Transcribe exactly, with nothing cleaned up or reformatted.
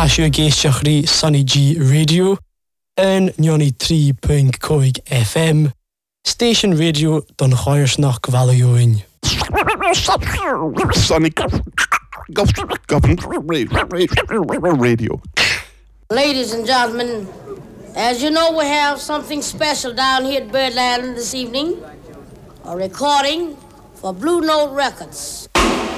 Tasio Geishiachri Sunny G Radio and Nyoni three point five F M. Station Radio Don Choyersnach Valioin. Sunny Radio. Ladies and gentlemen, as you know, we have something special down here at Birdland this evening. A recording for Blue Note Records.